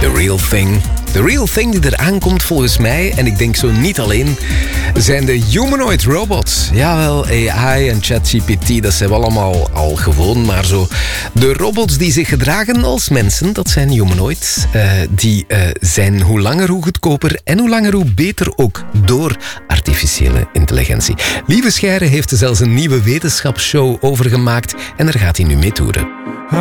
The Real Thing. The Real Thing die eraan komt volgens mij, en ik denk zo niet alleen, zijn de humanoid robots. Jawel, AI en ChatGPT, dat zijn we allemaal al gewoon, maar zo de robots die zich gedragen als mensen, dat zijn humanoids. Die zijn hoe langer hoe goedkoper en hoe langer hoe beter ook door artificiële intelligentie. Lieve Scheire heeft er zelfs een nieuwe wetenschapsshow over gemaakt en daar gaat hij nu mee toeren.